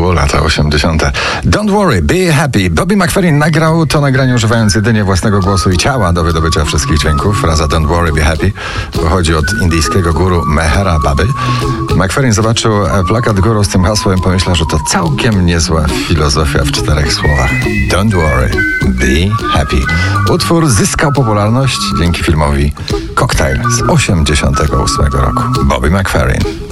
lata 80. Don't worry, be happy. Bobby McFerrin nagrał to nagranie używając jedynie własnego głosu i ciała do wydobycia wszystkich dźwięków. Fraza Don't worry, be happy pochodzi od indyjskiego guru Mehera Baby. McFerrin zobaczył plakat guru z tym hasłem i pomyślał, że to całkiem niezła filozofia w 4 słowach. Don't worry, be happy. Utwór zyskał popularność dzięki filmowi Cocktail z 88 roku. Bobby McFerrin.